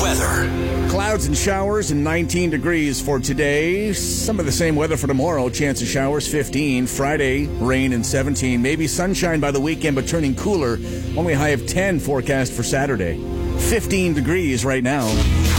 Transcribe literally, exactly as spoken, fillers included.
weather. Clouds and showers and nineteen degrees for today. Some of the same weather for tomorrow. Chance of showers fifteen. Friday, rain and seventeen. Maybe sunshine by the weekend, but turning cooler. Only a high of ten forecast for Saturday. fifteen degrees right now.